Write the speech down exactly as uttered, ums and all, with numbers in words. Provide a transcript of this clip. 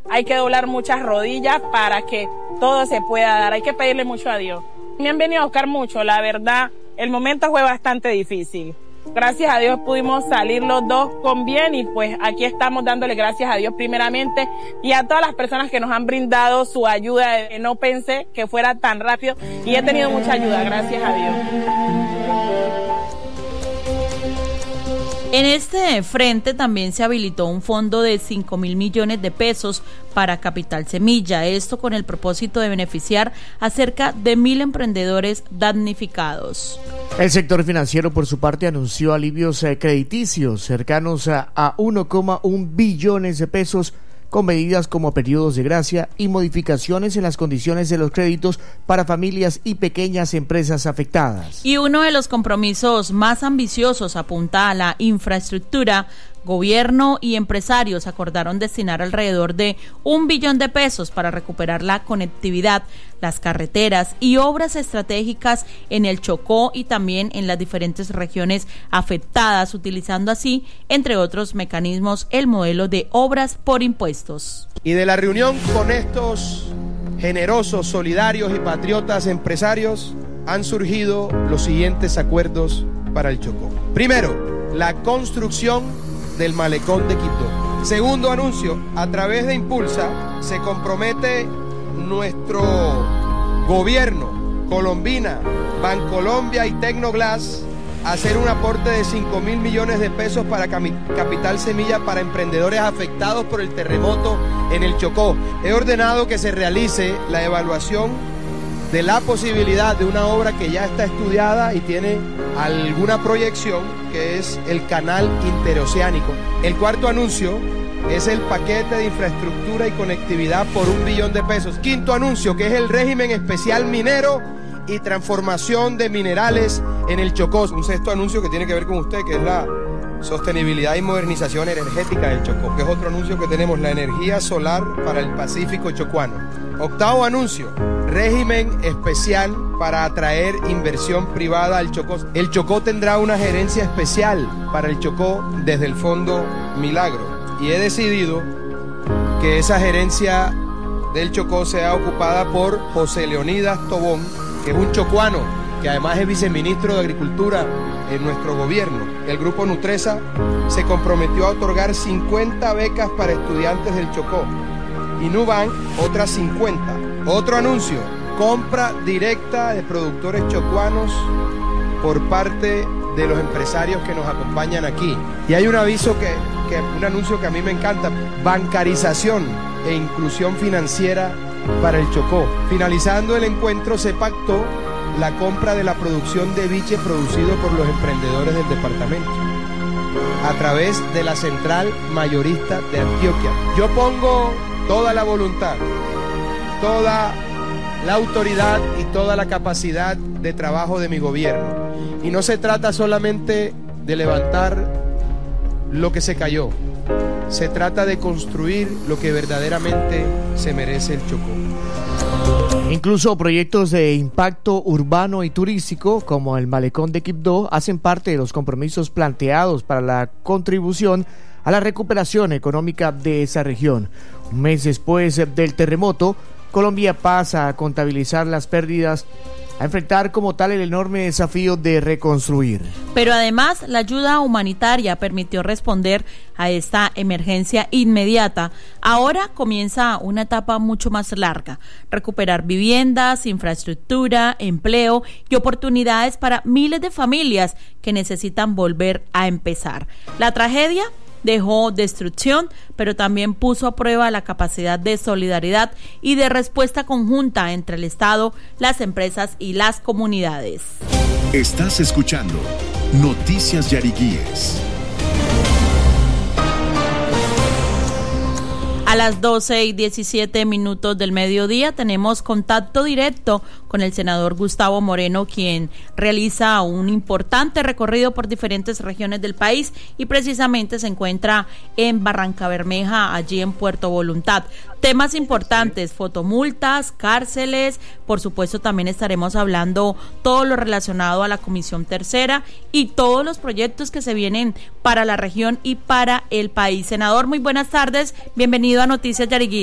hay que doblar muchas rodillas para que todo se pueda dar, hay que pedirle mucho a Dios. Me han venido a buscar mucho, la verdad, el momento fue bastante difícil. Gracias a Dios pudimos salir los dos con bien y pues aquí estamos dándole gracias a Dios primeramente y a todas las personas que nos han brindado su ayuda. No pensé que fuera tan rápido y he tenido mucha ayuda, gracias a Dios. En este frente también se habilitó un fondo de cinco mil millones de pesos para Capital Semilla, esto con el propósito de beneficiar a cerca de mil emprendedores damnificados. El sector financiero, por su parte, anunció alivios eh, crediticios cercanos a, a uno coma uno billones de pesos con medidas como periodos de gracia y modificaciones en las condiciones de los créditos para familias y pequeñas empresas afectadas. Y uno de los compromisos más ambiciosos apunta a la infraestructura. Gobierno y empresarios acordaron destinar alrededor de un billón de pesos para recuperar la conectividad, las carreteras y obras estratégicas en el Chocó y también en las diferentes regiones afectadas, utilizando así, entre otros mecanismos, el modelo de obras por impuestos. Y de la reunión con estos generosos, solidarios y patriotas empresarios han surgido los siguientes acuerdos para el Chocó. Primero, la construcción del malecón de Quibdó. Segundo anuncio, a través de Impulsa se compromete nuestro gobierno, Colombina, Bancolombia y Tecnoglass a hacer un aporte de cinco mil millones de pesos para Capital Semilla para emprendedores afectados por el terremoto en el Chocó. He ordenado que se realice la evaluación de la posibilidad de una obra que ya está estudiada y tiene alguna proyección, que es el canal interoceánico. El cuarto anuncio es el paquete de infraestructura y conectividad por un billón de pesos. Quinto anuncio, que es el régimen especial minero y transformación de minerales en el Chocó. Un sexto anuncio que tiene que ver con usted, que es la sostenibilidad y modernización energética del Chocó, que es otro anuncio que tenemos, la energía solar para el Pacífico chocuano. Octavo anuncio, régimen especial para atraer inversión privada al Chocó. El Chocó tendrá una gerencia especial para el Chocó desde el Fondo Milagro y he decidido que esa gerencia del Chocó sea ocupada por José Leonidas Tobón, que es un chocuano, que además es viceministro de Agricultura en nuestro gobierno. El Grupo Nutresa se comprometió a otorgar cincuenta becas para estudiantes del Chocó y Nubank otras cincuenta. Otro anuncio, compra directa de productores chocuanos por parte de los empresarios que nos acompañan aquí. Y hay un aviso que, que un anuncio que a mí me encanta, bancarización e inclusión financiera para el Chocó. Finalizando el encuentro se pactó la compra de la producción de biche producido por los emprendedores del departamento a través de la central mayorista de Antioquia. Yo pongo toda la voluntad, toda la autoridad y toda la capacidad de trabajo de mi gobierno. Y no se trata solamente de levantar lo que se cayó, se trata de construir lo que verdaderamente se merece el Chocó. Incluso proyectos de impacto urbano y turístico, como el Malecón de Quibdó, hacen parte de los compromisos planteados para la contribución a la recuperación económica de esa región. Un mes después del terremoto, Colombia pasa a contabilizar las pérdidas, a enfrentar como tal el enorme desafío de reconstruir. Pero además, la ayuda humanitaria permitió responder a esta emergencia inmediata. Ahora comienza una etapa mucho más larga: recuperar viviendas, infraestructura, empleo y oportunidades para miles de familias que necesitan volver a empezar. La tragedia dejó destrucción, pero también puso a prueba la capacidad de solidaridad y de respuesta conjunta entre el Estado, las empresas y las comunidades. Estás escuchando Noticias Yariguíes. A las doce y diecisiete minutos del mediodía tenemos contacto directo con el senador Gustavo Moreno, quien realiza un importante recorrido por diferentes regiones del país y precisamente se encuentra en Barrancabermeja, allí en Puerto Voluntad. Temas importantes: fotomultas, cárceles, por supuesto también estaremos hablando todo lo relacionado a la Comisión Tercera y todos los proyectos que se vienen para la región y para el país. Senador, muy buenas tardes, bienvenido a Noticias Yariguí.